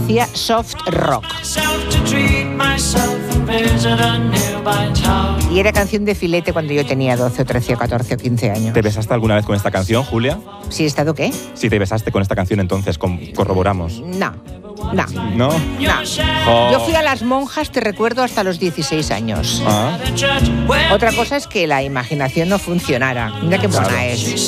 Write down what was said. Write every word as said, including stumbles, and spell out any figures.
hacía soft rock. Y era canción de filete cuando yo tenía doce o trece o catorce o quince años. ¿Te besaste alguna vez con esta canción, Julia? ¿Sí he estado qué? Si te besaste con esta canción, entonces com- corroboramos. No, no. ¿No? No. Oh. Yo fui a las monjas, te recuerdo, hasta los dieciséis años. Ah. Otra cosa es que la imaginación no funcionara. Mira qué buena Claro. es.